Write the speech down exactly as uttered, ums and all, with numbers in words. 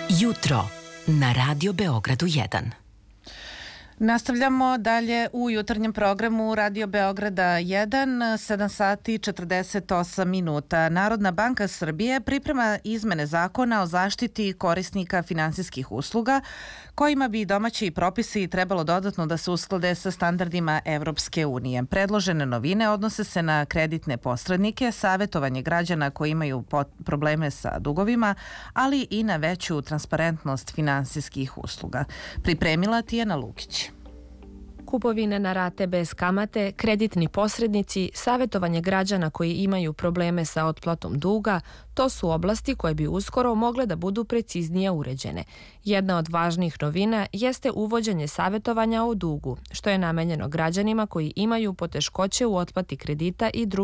Jutro na Radio Beogradu jedan. Nastavljamo dalje u jutarnjem programu Radio Beograda jedan, sedam sati četrdeset osam minuta. Narodna banka Srbije priprema izmene zakona o zaštiti korisnika finansijskih usluga, kojima bi domaći propisi trebalo dodatno da se usklade sa standardima Evropske unije. Predložene novine odnose se na kreditne posrednike, savetovanje građana koji imaju probleme sa dugovima, ali i na veću transparentnost finansijskih usluga. Pripremila Tijana Lukić. Kupovine na rate bez kamate, kreditni posrednici, savetovanje građana koji imaju probleme sa otplatom duga, to su oblasti koje bi uskoro mogle da budu preciznije uređene. Jedna od važnijih novina jeste uvođenje savetovanja o dugu, što je namenjeno građanima koji imaju poteškoće u otplati kredita i drugih